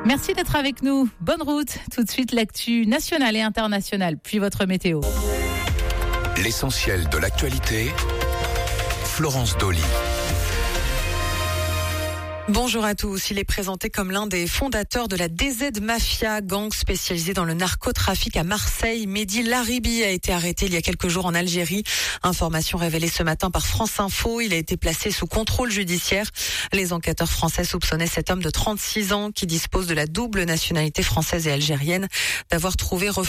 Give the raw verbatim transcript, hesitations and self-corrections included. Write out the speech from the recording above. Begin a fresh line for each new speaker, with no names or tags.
Merci d'être avec nous. Bonne route. Tout de suite, l'actu nationale et internationale, puis votre météo.
L'essentiel de l'actualité, Florence Dolly.
Bonjour à tous. Il est présenté comme l'un des fondateurs de la D Z Mafia, gang spécialisé dans le narcotrafic à Marseille. Mehdi Laribi a été arrêté il y a quelques jours en Algérie. Information révélée ce matin par France Info. Il a été placé sous contrôle judiciaire. Les enquêteurs français soupçonnaient cet homme de trente-six ans qui dispose de la double nationalité française et algérienne d'avoir trouvé refuge